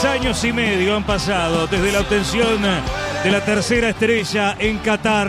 3 años y medio han pasado desde la obtención de la tercera estrella en Qatar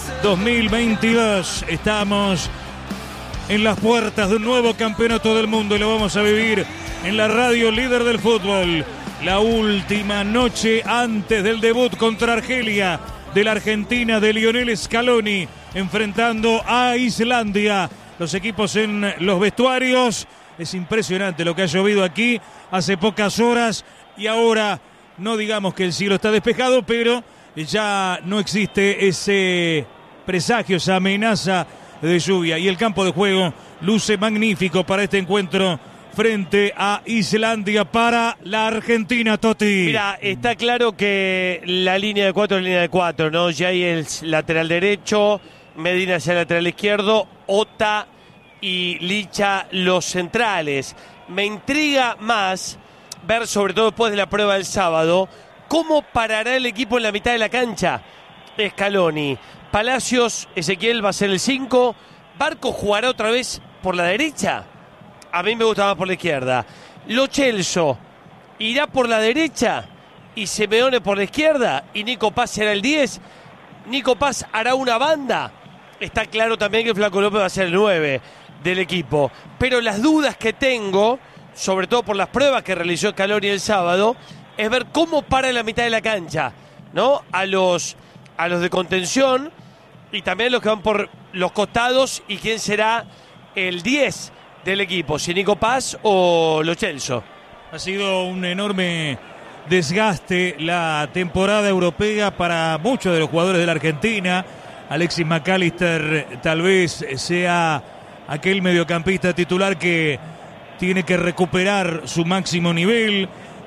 2022. Estamos en las puertas de un nuevo campeonato del mundo y lo vamos a vivir en la radio líder del fútbol. La última noche antes del debut contra Argelia de la Argentina de Lionel Scaloni, enfrentando a Islandia. Los equipos en los vestuarios. Es impresionante lo que ha llovido aquí hace pocas horas y ahora no digamos que el cielo está despejado, pero ya no existe ese presagio, esa amenaza de lluvia. Y el campo de juego luce magnífico para este encuentro frente a Islandia para la Argentina, Toti. Mira, está claro que la línea de 4 es línea de 4, ¿no? Ya hay el lateral derecho, Medina hacia el lateral izquierdo, Ota y Licha los centrales. Me intriga más ver, sobre todo después de la prueba del sábado, cómo parará el equipo en la mitad de la cancha. Scaloni, Palacios, Ezequiel va a ser el 5, Barco jugará otra vez por la derecha. A mí me gusta más por la izquierda. Lo Celso irá por la derecha y Simeone por la izquierda y Nico Paz será el 10. Nico Paz hará una banda. Está claro también que Flaco López va a ser el 9 del equipo. Pero las dudas que tengo, sobre todo por las pruebas que realizó Scaloni el sábado, es ver cómo para en la mitad de la cancha, ¿no? A los de contención y también los que van por los costados y quién será el 10 del equipo, si Nico Paz o Lo Celso. Ha sido un enorme desgaste la temporada europea para muchos de los jugadores de la Argentina. Alexis McAllister tal vez sea aquel mediocampista titular que tiene que recuperar su máximo nivel.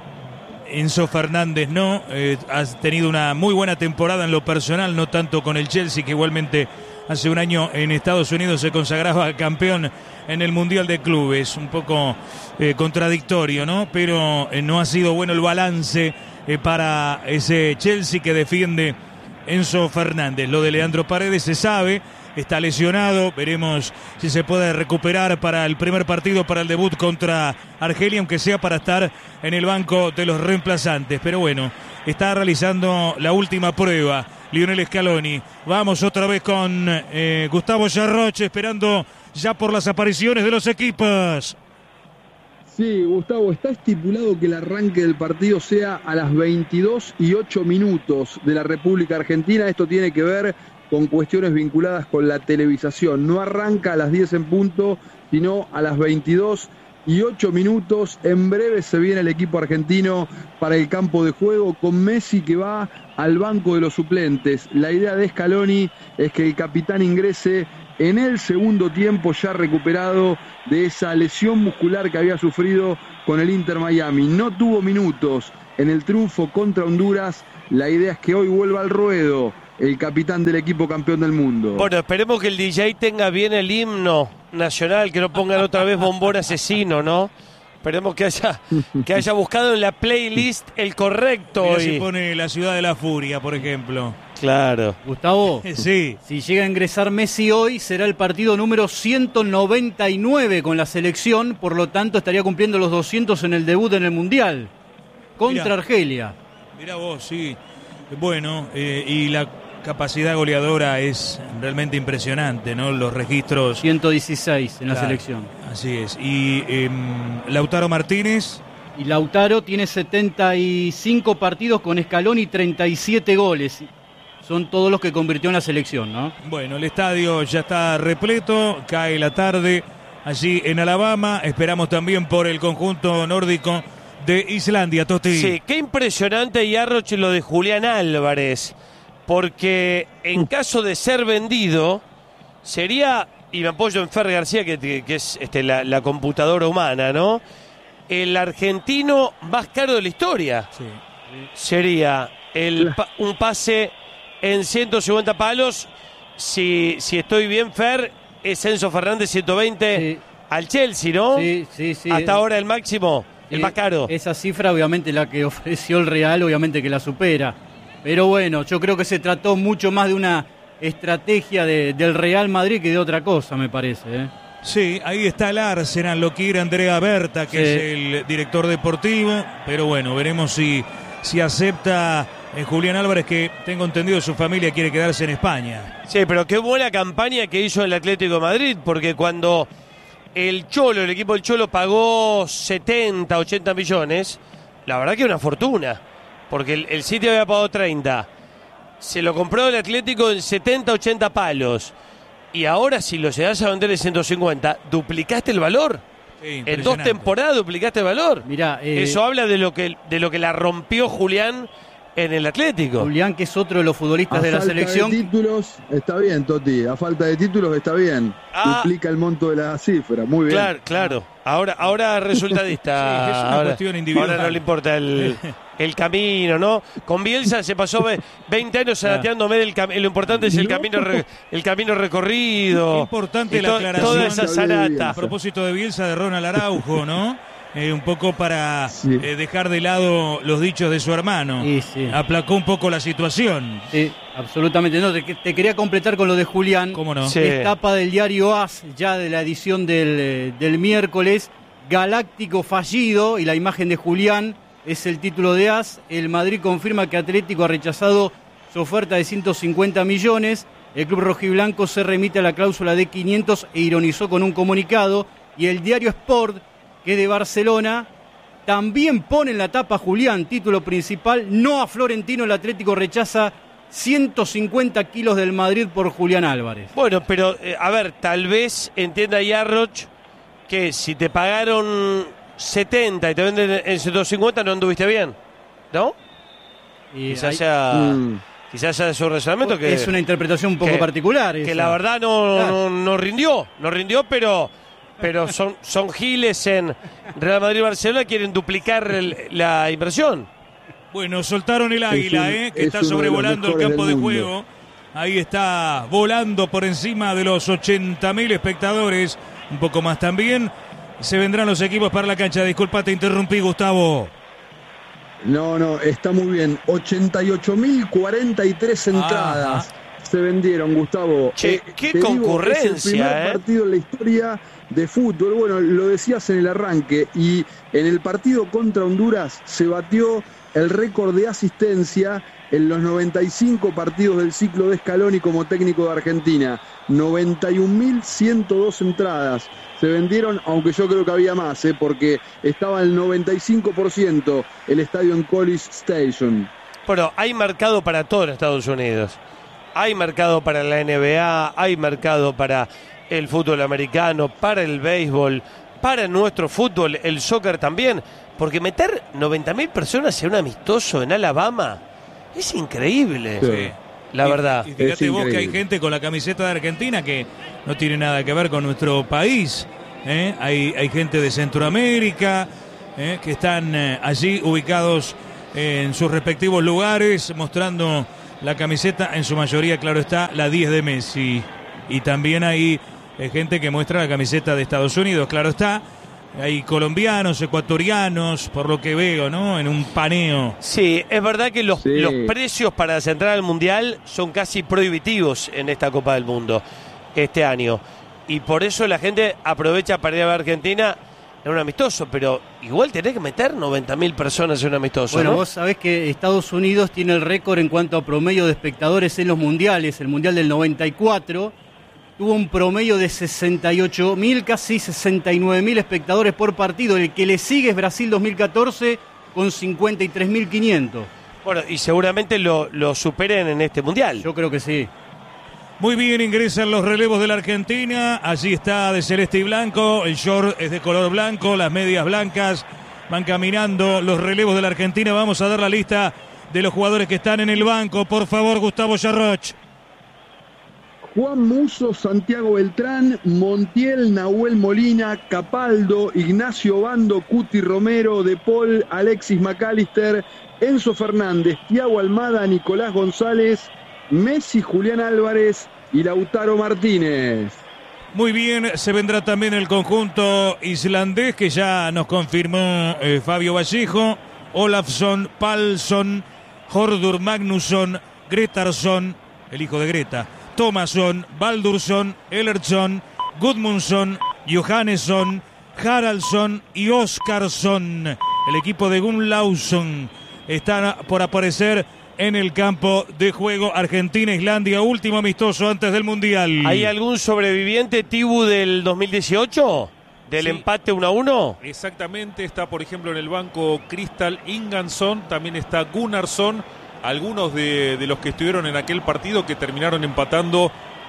Enzo Fernández no, ha tenido una muy buena temporada en lo personal, no tanto con el Chelsea, que igualmente hace un año en Estados Unidos se consagraba campeón en el Mundial de Clubes. Un poco contradictorio, ¿no? Pero no ha sido bueno el balance para ese Chelsea que defiende Enzo Fernández. Lo de Leandro Paredes se sabe, está lesionado, veremos si se puede recuperar para el primer partido, para el debut contra Argelia, aunque sea para estar en el banco de los reemplazantes. Pero bueno, está realizando la última prueba Lionel Scaloni. Vamos otra vez con Gustavo Yarroche, esperando ya por las apariciones de los equipos. Sí, Gustavo, está estipulado que el arranque del partido sea a las 22:08 de la República Argentina. Esto tiene que ver con cuestiones vinculadas con la televisación. No arranca a las 10 en punto, sino a las 22:08. En breve se viene el equipo argentino para el campo de juego con Messi que va al banco de los suplentes. La idea de Scaloni es que el capitán ingrese en el segundo tiempo, ya recuperado de esa lesión muscular que había sufrido con el Inter Miami. No tuvo minutos en el triunfo contra Honduras. La idea es que hoy vuelva al ruedo el capitán del equipo campeón del mundo. Bueno, esperemos que el DJ tenga bien el himno nacional, que no pongan otra vez Bombón Asesino, ¿no? Esperemos que haya buscado en la playlist el correcto. Mira, si pone La Ciudad de la Furia, por ejemplo. Claro. Gustavo, sí. Si llega a ingresar Messi hoy, será el partido número 199 con la selección, por lo tanto estaría cumpliendo los 200 en el debut en el Mundial contra Argelia. Mirá vos, sí. Bueno, y la capacidad goleadora es realmente impresionante, ¿no? Los registros. 116 en la selección. Así es. Y Lautaro Martínez. Y Lautaro tiene 75 partidos con Scaloni y 37 goles. Son todos los que convirtió en la selección, ¿no? Bueno, el estadio ya está repleto, cae la tarde allí en Alabama. Esperamos también por el conjunto nórdico de Islandia, Toti. Sí, qué impresionante, Yarroche, lo de Julián Álvarez. Porque en caso de ser vendido, sería, y me apoyo en Fer García, que es la computadora humana, ¿no? El argentino más caro de la historia. Sí. Sería un pase en 150 palos. Si estoy bien, Fer, es Enzo Fernández 120 sí. Al Chelsea, ¿no? Sí. Hasta ahora el máximo, el más caro. Esa cifra, obviamente, la que ofreció el Real, obviamente que la supera. Pero bueno, yo creo que se trató mucho más de una estrategia del Real Madrid que de otra cosa, me parece. Sí, ahí está el Arsenal, lo quiere Andrea Berta, que es el director deportivo, pero bueno, veremos si acepta Julián Álvarez, que tengo entendido su familia quiere quedarse en España. Sí, pero qué buena campaña que hizo el Atlético de Madrid, porque cuando el equipo del Cholo pagó 70, 80 millones, la verdad que es una fortuna, porque el City había pagado 30, se lo compró el Atlético en 70, 80 palos. Y ahora si lo llegas a vender en 150, duplicaste el valor. Sí, en 2 temporadas duplicaste el valor. Mirá, eso habla de lo que la rompió Julián en el Atlético. Julián, que es otro de los futbolistas de la selección. A falta de títulos, está bien, Toti. A falta de títulos, está bien. Duplica el monto de la cifra. Muy bien. Claro. Ahora resultadista. Sí, es una cuestión individual. Ahora no le importa el camino, ¿no? Con Bielsa se pasó 20 años zanateándome lo importante es el camino recorrido. Importante la aclaración. Toda esa zarata. A propósito de Bielsa, de Ronald Araujo, ¿no? Un poco para dejar de lado los dichos de su hermano. Sí. Aplacó un poco la situación. Sí, absolutamente. No, te quería completar con lo de Julián. ¿Cómo no? Sí. Es tapa del diario AS, ya de la edición del miércoles. Galáctico fallido, y la imagen de Julián es el título de AS. El Madrid confirma que Atlético ha rechazado su oferta de 150 millones. El club rojiblanco se remite a la cláusula de 500 e ironizó con un comunicado. Y el diario Sport, que de Barcelona, también pone en la tapa Julián, título principal, no a Florentino, el Atlético rechaza 150 kilos del Madrid por Julián Álvarez. Bueno, pero a ver, tal vez entienda Yarroch que si te pagaron 70 y te venden en 150 no anduviste bien, ¿no? Quizás sea su razonamiento, que es una interpretación un poco particular. Que la verdad no rindió, pero son giles en Real Madrid y Barcelona, quieren duplicar la inversión. Bueno, soltaron el águila, que está sobrevolando el campo de juego. Ahí está volando por encima de los 80.000 espectadores, un poco más también. Se vendrán los equipos para la cancha. Disculpa, te interrumpí, Gustavo. No, está muy bien. 88.043 entradas se vendieron, Gustavo. Che, qué concurrencia, es el primer partido en la historia de fútbol. Bueno, lo decías en el arranque, y en el partido contra Honduras se batió el récord de asistencia en los 95 partidos del ciclo de Scaloni como técnico de Argentina. 91.102 entradas se vendieron, aunque yo creo que había más, porque estaba el 95% el estadio en College Station. Bueno, hay mercado para todo en Estados Unidos. Hay mercado para la NBA, hay mercado para el fútbol americano, para el béisbol, para nuestro fútbol, el soccer también. Porque meter 90.000 personas en un amistoso en Alabama es increíble. Sí. La verdad. Y fíjate vos que hay gente con la camiseta de Argentina que no tiene nada que ver con nuestro país. Hay gente de Centroamérica que están allí ubicados en sus respectivos lugares, mostrando la camiseta, en su mayoría, claro está, la 10 de Messi. Y también hay gente que muestra la camiseta de Estados Unidos, claro está. Hay colombianos, ecuatorianos, por lo que veo, ¿no? En un paneo. Sí, es verdad que los precios para entrar al Mundial son casi prohibitivos en esta Copa del Mundo este año. Y por eso la gente aprovecha para ir a ver Argentina en un amistoso. Pero igual tenés que meter 90.000 personas en un amistoso, Bueno, ¿no? vos sabés que Estados Unidos tiene el récord en cuanto a promedio de espectadores en los mundiales. El Mundial del 94 tuvo un promedio de 68.000, casi 69.000 espectadores por partido. El que le sigue es Brasil 2014 con 53.500. Bueno, y seguramente lo superen en este Mundial. Yo creo que sí. Muy bien, ingresan los relevos de la Argentina. Allí está de celeste y blanco. El short es de color blanco, las medias blancas. Van caminando los relevos de la Argentina. Vamos a dar la lista de los jugadores que están en el banco. Por favor, Gustavo Yarroch. Juan Musso, Santiago Beltrán, Montiel, Nahuel Molina, Capaldo, Ignacio Bando, Cuti Romero, De Paul, Alexis McAllister, Enzo Fernández, Thiago Almada, Nicolás González, Messi, Julián Álvarez y Lautaro Martínez. Muy bien, se vendrá también el conjunto islandés que ya nos confirmó Fabio Vallejo. Olafsson, Palsson, Hordur Magnusson, Gretarsson, el hijo de Greta, Thomasson, Baldursson, Ellertsson, Gudmundsson, Johannesson, Haraldsson y Oscarsson. El equipo de Gunnlaugson está por aparecer en el campo de juego. Argentina-Islandia, último amistoso antes del Mundial. ¿Hay algún sobreviviente, Tibu, del 2018? ¿Del empate 1-1? Exactamente, está por ejemplo en el banco Kristall Ingansson, también está Gunnarsson, algunos de los que estuvieron en aquel partido que terminaron empatando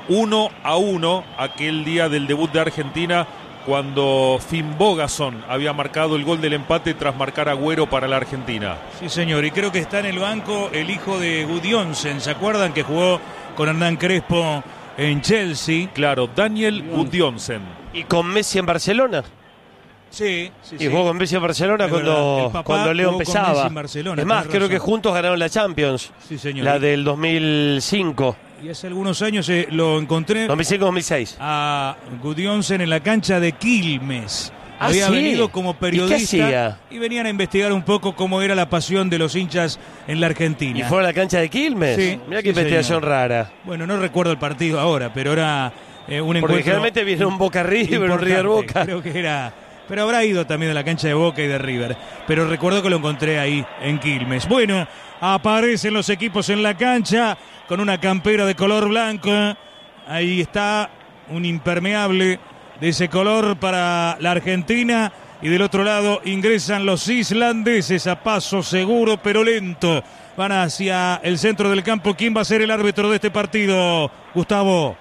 1-1 aquel día del debut de Argentina, cuando Finn Bogason había marcado el gol del empate tras marcar Agüero para la Argentina. Sí, señor, y creo que está en el banco el hijo de Gudjonsen, ¿se acuerdan? Que jugó con Hernán Crespo en Chelsea. Claro, Daniel Gudjonsen. ¿Y con Messi en Barcelona? Sí. Y jugó con Messi en Barcelona cuando Leo empezaba. Es más, creo que juntos ganaron la Champions. Sí, señor. La del 2005. Y hace algunos años lo encontré 2005-2006 a Gudjonsen en la cancha de Quilmes. Había ¿sí? venido como periodista. ¿Y qué hacía? Y venían a investigar un poco cómo era la pasión de los hinchas en la Argentina. ¿Y fue a la cancha de Quilmes? Sí. Mirá qué investigación rara. Bueno, no recuerdo el partido ahora, pero era un encuentro. Porque generalmente viene un Boca River, un River Boca. Creo que era. Pero habrá ido también a la cancha de Boca y de River. Pero recuerdo que lo encontré ahí en Quilmes. Bueno, aparecen los equipos en la cancha con una campera de color blanco. Ahí está un impermeable de ese color para la Argentina. Y del otro lado ingresan los islandeses a paso seguro pero lento. Van hacia el centro del campo. ¿Quién va a ser el árbitro de este partido, Gustavo?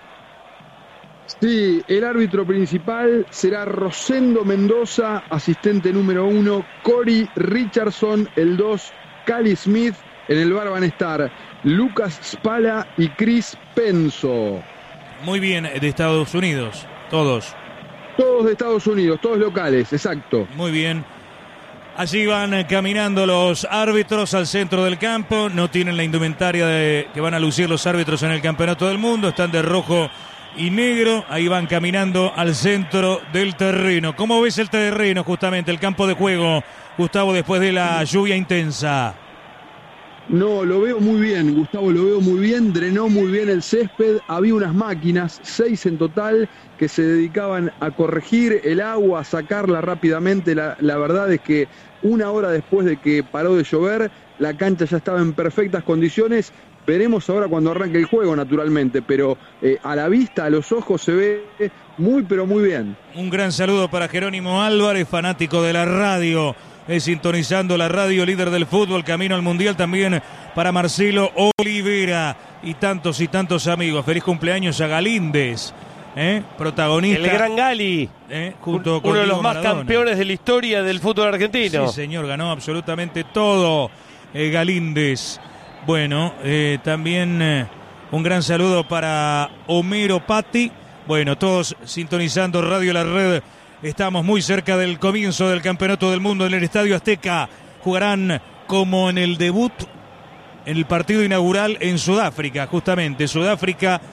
Sí, el árbitro principal será Rosendo Mendoza, asistente número 1, Corey Richardson, el 2, Cali Smith, en el bar van a estar Lucas Spala y Chris Penso. Muy bien, de Estados Unidos, todos. Todos de Estados Unidos, todos locales, exacto. Muy bien. Allí van caminando los árbitros al centro del campo. No tienen la indumentaria que van a lucir los árbitros en el Campeonato del Mundo. Están de rojo y negro. Ahí van caminando al centro del terreno. ¿Cómo ves el terreno, justamente, el campo de juego, Gustavo, después de la lluvia intensa? No, lo veo muy bien, Gustavo, lo veo muy bien, drenó muy bien el césped, había unas máquinas, 6 en total, que se dedicaban a corregir el agua, a sacarla rápidamente. La verdad es que una hora después de que paró de llover, la cancha ya estaba en perfectas condiciones. Veremos ahora cuando arranque el juego, naturalmente, pero a la vista, a los ojos, se ve muy, pero muy bien. Un gran saludo para Jerónimo Álvarez, fanático de la radio, sintonizando la radio, líder del fútbol, camino al Mundial. También para Marcelo Olivera y tantos amigos. Feliz cumpleaños a Galíndez, protagonista. El gran Gali, junto con uno de los Diego más Maradona. Campeones de la historia del fútbol argentino. Sí, señor, ganó absolutamente todo Galíndez. Bueno, también un gran saludo para Homero Patti. Bueno, todos sintonizando Radio La Red. Estamos muy cerca del comienzo del Campeonato del Mundo en el Estadio Azteca. Jugarán como en el debut, en el partido inaugural en Sudáfrica, justamente. Sudáfrica